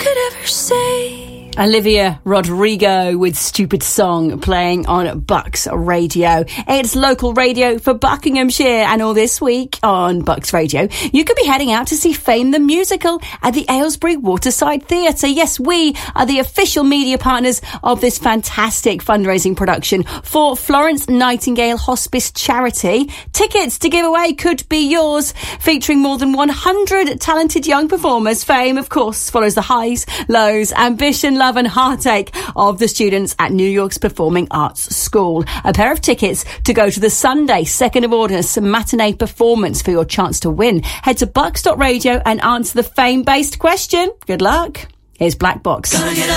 ever say. Olivia Rodrigo with Stupid Song playing on Bucks Radio. It's local radio for Buckinghamshire, and all this week on Bucks Radio, you could be heading out to see Fame the Musical at the Aylesbury Waterside Theatre. Yes, we are the official media partners of this fantastic fundraising production for Florence Nightingale Hospice Charity. Tickets to give away could be yours, featuring more than 100 talented young performers. Fame, of course, follows the highs, lows, ambition, love and heartache of the students at New York's Performing Arts School. A pair of tickets to go to the Sunday 2nd of August matinee performance for your chance to win. Head to bucks.radio and answer the Fame-based question. Good luck. Here's Black Box.